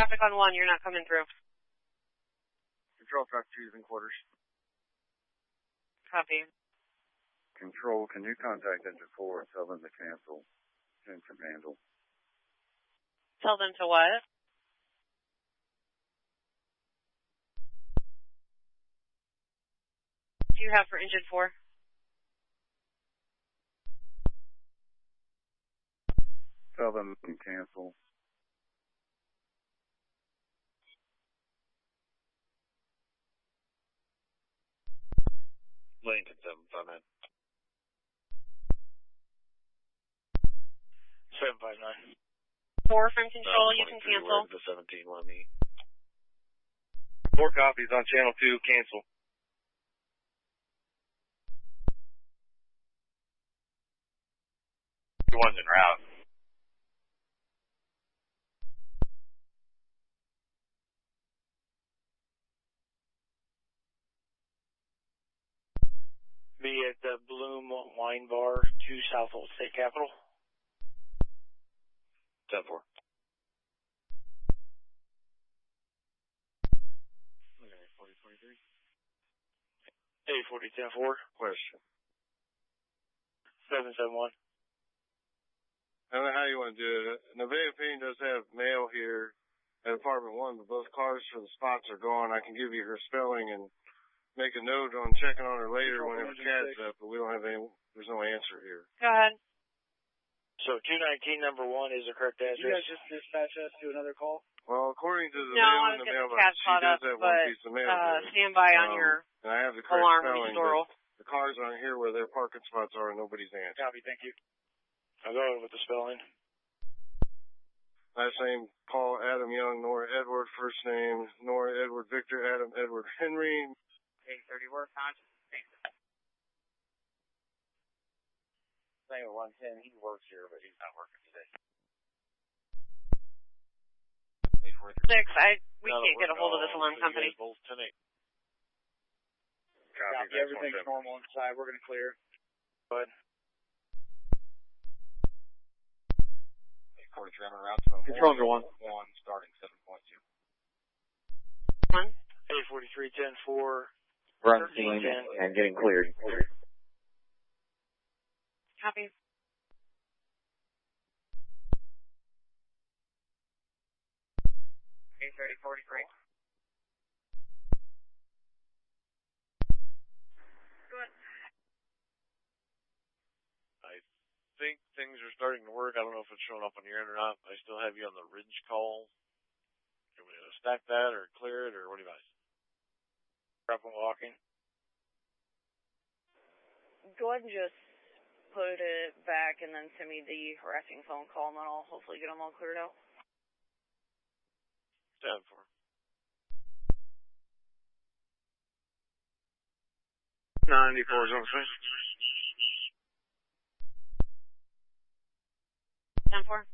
traffic on 1, you're not coming through. Control, truck 2's in quarters. Copy. Control, can you contact engine 4 and tell them to cancel? Engine handle. Tell them to what? What do you have for engine 4? Tell them to cancel. Lincoln 759. 759. 4 from control, you can cancel. The 17, let me. 4 copies on channel 2, cancel. One's en route. Be at the Bloom Wine Bar, 2 Southhold State Capitol. 10-4. Okay, 4023. 840, 10-4. Question. 771. I don't know how you want to do it. Nevaeh Payne does have mail here at apartment 1, but both cars for the spots are gone. I can give you her spelling and make a note on checking on her later whenever CAD's up, but we don't have any, there's no answer here. Go ahead. So 219 number 1 is the correct address. You guys just dispatch us to another call? Well, according to the No, mail I in was the getting mailbox, CAD she caught does up, have but one piece of mail here. stand by on your and I have the correct alarm spelling, restoral. but the cars aren't here where their parking spots are and nobody's answered. Copy, thank you. I'll go with the spelling. Last name, Paul Adam Young, Nora Edward. First name, Nora Edward Victor, Adam Edward Henry. 830 work, conscious. Same with 110, he works here, but he's not working today. 6, we can't get a hold of this alarm company. Both 10-8. Copy, Everything's normal inside. We're going to clear. Go ahead. 43, I'm en route to Control number 1. 1, starting 7.2. 1. 843, 10-4. Run scene and getting cleared. Copy. 830-43. Go ahead. I think things are starting to work. I don't know if it's showing up on your end or not. I still have you on the Ridge call. Can we stack that or clear it, or what do you guys? Prep and walking. Go ahead and just put it back and then send me the harassing phone call, and then I'll hopefully get them all cleared out. 10-4. 94 is on the 10-4.